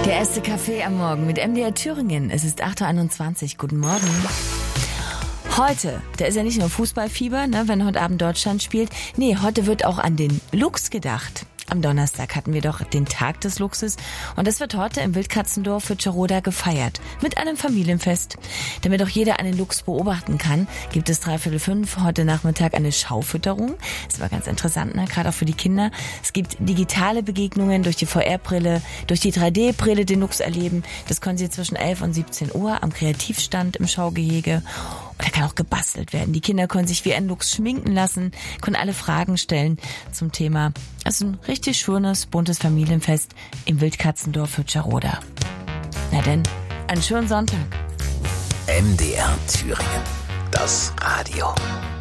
Der erste Kaffee am Morgen mit MDR Thüringen. Es ist 8.21 Uhr. Guten Morgen. Heute, da ist ja nicht nur Fußballfieber, ne, wenn heute Abend Deutschland spielt. Nee, heute wird auch an den Luchs gedacht. Am Donnerstag hatten wir doch den Tag des Luchses und das wird heute im Wildkatzendorf Fütscheroda gefeiert. Mit einem Familienfest. Damit auch jeder einen Luchs beobachten kann, gibt es 5:45 heute Nachmittag eine Schaufütterung. Das war ganz interessant, ne? Gerade auch für die Kinder. Es gibt digitale Begegnungen durch die VR-Brille, durch die 3D-Brille den Luchs erleben. Das können Sie zwischen 11 und 17 Uhr am Kreativstand im Schaugehege. Und da kann auch gebastelt werden. Die Kinder können sich wie ein Luchs schminken lassen, können alle Fragen stellen zum Thema. Es ist ein richtig schönes, buntes Familienfest im Wildkatzendorf Fütscheroda. Na denn, einen schönen Sonntag. MDR Thüringen. Das Radio.